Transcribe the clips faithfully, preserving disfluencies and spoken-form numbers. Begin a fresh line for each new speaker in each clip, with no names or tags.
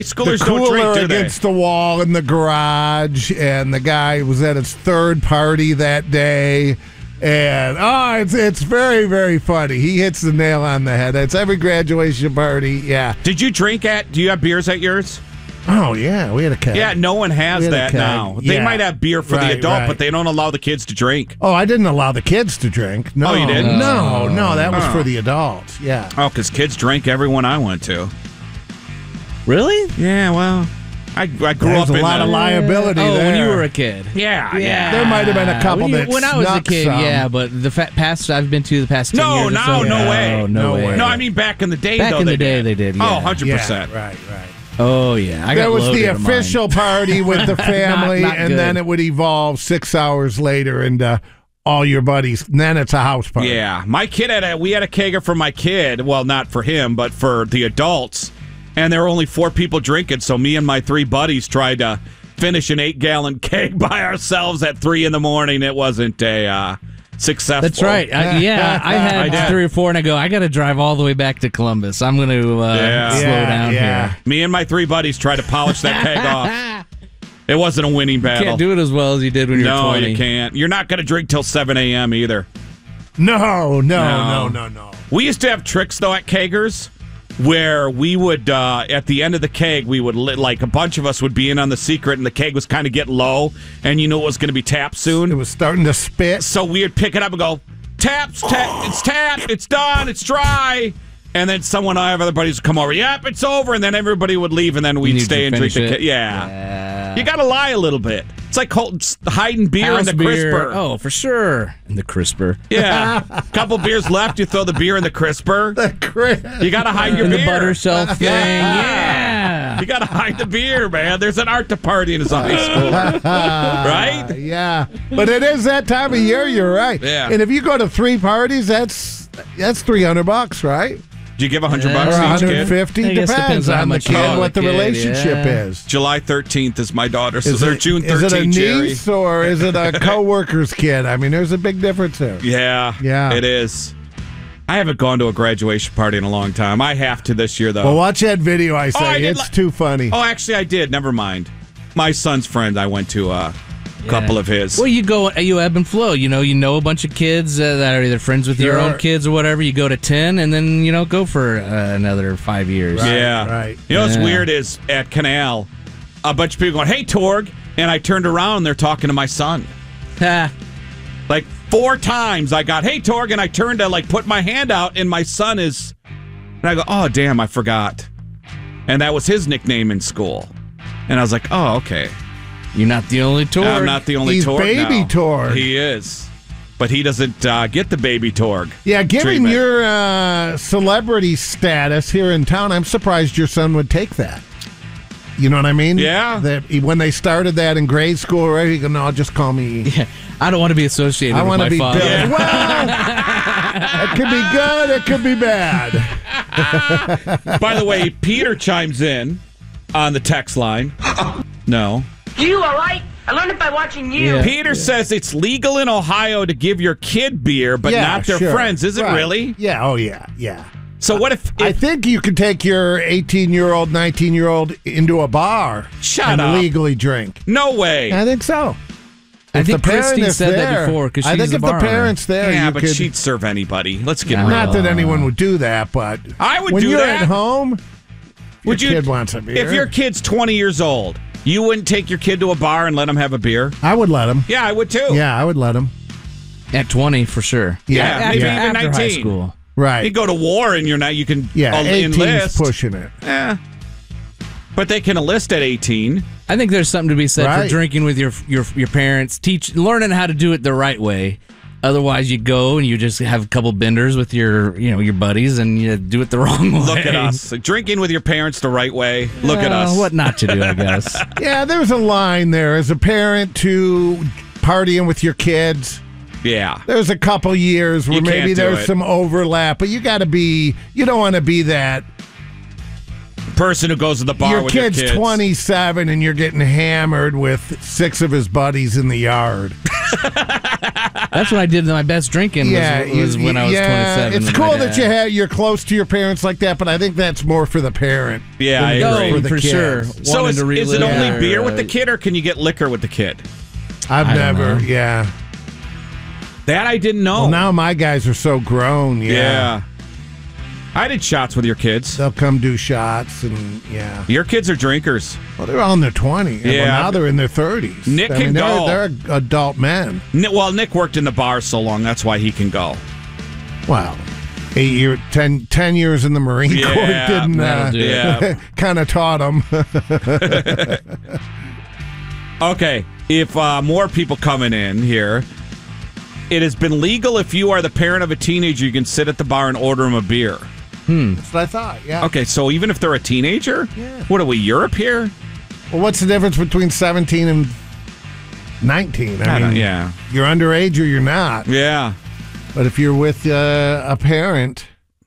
Schoolers
the
don't
cooler
drink, do they?
against the wall in the garage, and the guy was at his third party that day. And, oh, it's it's very, very funny. He hits the nail on the head. It's every graduation party, yeah.
Did you drink at, do you have beers at yours?
Oh, yeah, we had a keg.
Yeah, no one has that now. They
yeah.
might have beer for
right,
the adult,
right.
but they don't allow the kids to drink.
Oh, I didn't allow the kids to drink. No,
Oh, you didn't?
No, no, that was
Oh.
for the adults, yeah.
Oh, because kids drank everyone I went to.
Really?
Yeah, well, I, I grew
There's
up
a
in
lot
the,
of liability
Oh,
there.
when you were a kid.
Yeah, yeah.
There might have been a couple
when, you-
that
when I was a
snuck
kid,
some.
yeah, but the fa- past I've been to the past ten
No,
years. or
no,
so,
no
yeah.
way.
Oh, no,
No
way.
way.
No, I mean back in the day,
Back
though,
in
they
the day,
did.
they did.
Oh,
Yeah.
one hundred percent.
Yeah, right, right.
Oh yeah, I got
There was
loaded
the
of mine.
official party with the family,
Not- not
and
good.
then it would evolve six hours later into all your buddies. And then it's a house party.
Yeah, my kid had a, we had a kegger for my kid. Well, not for him, but for the adults. And there were only four people drinking, so me and my three buddies tried to finish an eight-gallon keg by ourselves at three in the morning. It wasn't a uh, successful.
That's right. I, yeah, I had
I did.
three or four, and I go, I got to drive all the way back to Columbus. I'm going to uh,
Yeah.
slow
Yeah,
down
yeah.
here.
Me and my three buddies tried to polish that keg off. It wasn't a winning battle.
Can't do it as well as you did when you were
no,
twenty.
you can't. You're not going to drink till seven a.m. either.
No, no, no,
No.
no, no.
We used to have tricks, though, at keggers where we would, uh, at the end of the keg, we would, lit, like, a bunch of us would be in on the secret, and the keg was kind of getting low, and you knew it was going to be tapped
It
soon.
was starting to spit.
So we would pick it up and go, taps, tap, it's tapped, it's done, it's dry. And then someone, I have other buddies would come over, yep, it's over, and then everybody would leave, and then we'd
Need
stay
to
and drink the
finish
keg.
it?
Yeah.
Yeah.
You got to lie a little bit. It's like cold, hiding beer
House
in the
beer.
crisper.
Oh, for sure. In the crisper.
Yeah. A couple beers left, you throw the beer in the crisper.
The crisp.
You got to hide your
In the
beer.
butter shelf thing. Yeah.
You got to hide the beer, man. There's an art to party in his high school. Right?
Yeah, but it is that time of year. You're right.
Yeah.
And if you go to three parties, that's that's three hundred bucks, right?
Do you give a hundred
Yeah.
Or
bucks
one
to each
hundred
kid?
fifty.
I guess
Depends
depends on
on
how
the
much you
kid,
know
what
the
the
kid,
relationship
yeah.
is.
July thirteenth is my daughter, so
Is
they're
it,
June
is it a
thirteenth, Jerry.
niece or is it a coworker's kid? I mean, there's a big difference there.
Yeah,
Yeah.
it is. I haven't gone to a graduation party in a long time. I have to this year, though.
Well, watch that video I say.
I did
it's
li-
too funny.
oh, actually, I did. Never mind. My son's friend, I went to uh, a couple of his.
Well, you go, you ebb and flow. You know, you know a bunch of kids uh, that are either friends with your
Sure.
own kids or whatever. You go to ten, and then you know go for uh, another five years.
yeah,
right.
You know what's
Yeah.
weird is at Canal, a bunch of people going, "Hey, Torg," and I turned around and they're talking to my son.
Ha.
Like four times I got, "Hey, Torg," and I turned to like put my hand out, and my son is, and I go, "Oh, damn, I forgot," and that was his nickname in school, and I was like, "Oh, okay."
You're not the only Torg.
I'm not the only
He's
Torg
baby
now.
Torg.
He is, but he doesn't uh, get the baby Torg.
Yeah, given
treatment.
your uh, celebrity status here in town, I'm surprised your son would take that. You know what I mean?
Yeah.
That he, when they started that in grade school, right? He go, no, just call me.
Yeah, I don't want to be associated
I
with
want
my
to be
father.
Bill.
Yeah.
Well, it could be good. It could be bad.
By the way, Peter chimes in on the text line. No.
You all right? I learned it by watching you.
Yeah.
Peter says it's legal in Ohio to give your kid beer, but
Yeah,
not their
sure.
friends. Is it
Right.
really?
Yeah. Oh, yeah. Yeah.
So what if,
I
if
think you could take your eighteen-year-old, nineteen-year-old into a bar
Shut
and
up.
legally drink.
no way?
I think so.
I
If
think
the parent
Christy
is
said that
there-
before because
I
she's
think
the
if the
bar owner.
parents there,
yeah,
you
but
could,
she'd serve anybody. Let's get
No.
real.
not that anyone would do that, but
I would
when
do
you're
that.
at home,
Would
your
you?
kid wants a beer.
If your kid's twenty years old, you wouldn't take your kid to a bar and let him have a beer?
I would let him.
Yeah, I would too.
Yeah, I would let him.
At twenty for sure.
Yeah,
Yeah,
after,
maybe even
after high
nineteen.
school.
Right.
You go to war and you're not. You can
yeah,
uh,
eighteen's
enlist.
pushing it.
Eh. But they can enlist at eighteen.
I think there's something to be said
Right.
for drinking with your your your parents, teach learning how to do it the right way. Otherwise, you go and you just have a couple benders with your you know your buddies and you do it the wrong way.
Look at us. Drinking with your parents the right way. Look at
Well,
us.
What not to do, I guess.
Yeah, there's a line there as a parent to partying with your kids.
Yeah.
There's a couple years where
You can't
maybe
do
there's
it.
some overlap, but you got to be. You don't want to be that
person who goes to the bar
your
with
kid's
your kids.
twenty-seven and you're getting hammered with six of his buddies in the yard.
That's what I did. My best drinking
Yeah,
was, was
you-
when I was
yeah,
twenty-seven.
It's
with my
cool that
dad.
you have you're close to your parents like that, but I think that's more for the parent.
Yeah,
than
I
it is
agree.
Oh,
the
for
kids.
sure.
So
Wanted
is,
to
is it
relive
only
their,
beer with the
uh,
kid, or can you get liquor with the kid?
I've
I don't
never,
know.
yeah.
That I didn't know.
Well, now my guys are so grown, yeah.
yeah. I did shots with your kids.
They'll come do shots, and yeah.
Your kids are drinkers.
Well, they're all in their twenties.
Yeah.
Well, now they're in their thirties.
Nick
I
can
mean,
go.
they're, they're adult men.
Ni- Well, Nick worked in the bar so long, that's why he can go.
Wow. Eight year, ten, ten years in the Marine
Yeah,
Corps didn't
that'll
uh,
do it.
Yeah.
kind of taught them.
Okay, if uh, more people coming in here, it has been legal if you are the parent of a teenager, you can sit at the bar and order them a beer.
That's what I thought, yeah.
Okay, so even if they're a teenager?
Yeah.
What are we, Europe here?
Well, what's the difference between seventeen and nineteen? I,
I
mean,
don't- yeah.
you're underage or you're not.
Yeah.
But if you're with uh, a parent,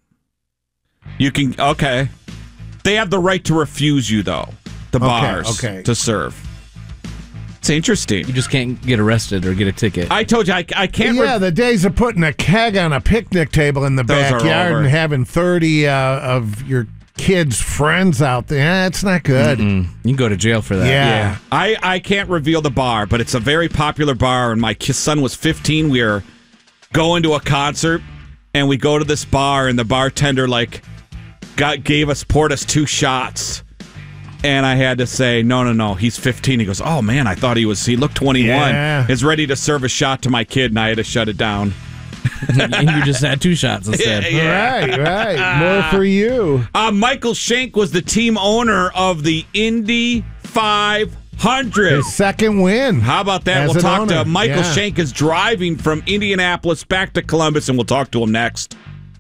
You can, okay. They have the right to refuse you, though, the
Okay,
bars,
okay.
to serve. It's interesting.
You just can't get arrested or get a ticket.
I told you, I, I can't...
yeah,
re-
the days of putting a keg on a picnic table in the
Those are
backyard
over.
and having thirty uh, of your kids' friends out there, eh, it's not good.
Mm, you can go to jail for that.
Yeah.
Yeah. I, I can't reveal the bar, but it's a very popular bar, and my ki- son was fifteen. We were going to a concert, and we go to this bar, and the bartender, like, got gave us, poured us two shots. And I had to say, no, no, no, he's fifteen. He goes, oh, man, I thought he was, he looked twenty-one.
Yeah.
Is ready to serve a shot to my kid, and I had to shut it down.
And you just had two shots instead.
Right, right. More for you.
Uh, Michael Shank was the team owner of the Indy five hundred.
His second win.
How about that?
As
We'll
an
talk
owner,
to Michael
yeah.
Shank is driving from Indianapolis back to Columbus, and we'll talk to him next.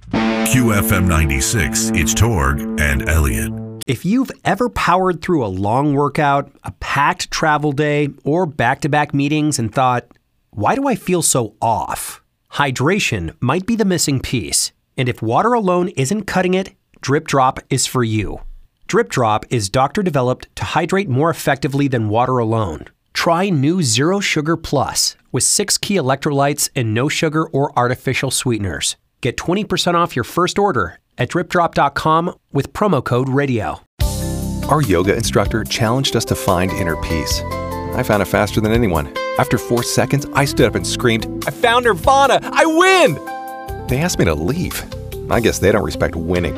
Q F M ninety-six, it's Torg and Elliot.
If you've ever powered through a long workout, a packed travel day, or back-to-back meetings and thought, why do I feel so off? Hydration might be the missing piece. And if water alone isn't cutting it, Drip Drop is for you. Drip Drop is doctor-developed to hydrate more effectively than water alone. Try new Zero Sugar Plus with six key electrolytes and no sugar or artificial sweeteners. Get twenty percent off your first order at drip drop dot com with promo code radio.
Our yoga instructor challenged us to find inner peace. I found it faster than anyone. After four seconds, I stood up and screamed, I found Nirvana! I win! They asked me to leave. I guess they don't respect winning.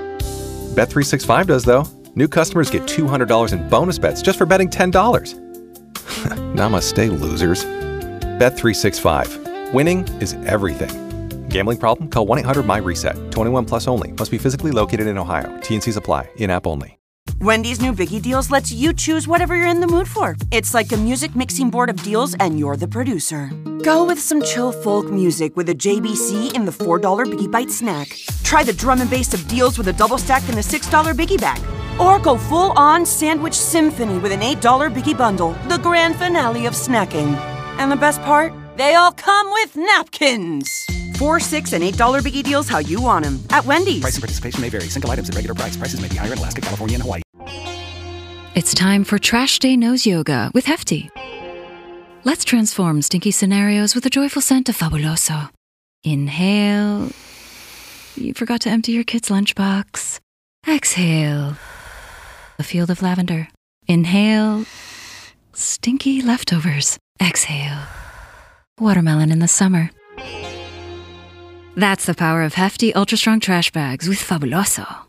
Bet three sixty-five does, though. New customers get two hundred dollars in bonus bets just for betting ten dollars. Namaste, losers. Bet three sixty-five. Winning is everything. Gambling problem? Call one eight hundred my reset. twenty-one plus only. Must be physically located in Ohio. T and Cs apply. In-app only.
Wendy's new Biggie Deals lets you choose whatever you're in the mood for. It's like a music mixing board of deals, and you're the producer. Go with some chill folk music with a J B C in the four dollar Biggie Bite snack. Try the drum and bass of deals with a double stack in the six dollar Biggie Bag. Or go full-on sandwich symphony with an eight dollar Biggie Bundle, the grand finale of snacking. And the best part? They all come with napkins. Four, six, and eight dollar Biggie Deals how you want them at Wendy's.
Price and participation may vary. Single items at regular price. Prices may be higher in Alaska, California, and Hawaii.
It's time for Trash Day Nose Yoga with Hefty. Let's transform stinky scenarios with the joyful scent of Fabuloso. Inhale. You forgot to empty your kid's lunchbox. Exhale. A field of lavender. Inhale. Stinky leftovers. Exhale. Watermelon in the summer. That's the power of Hefty Ultra Strong Trash Bags with Fabuloso.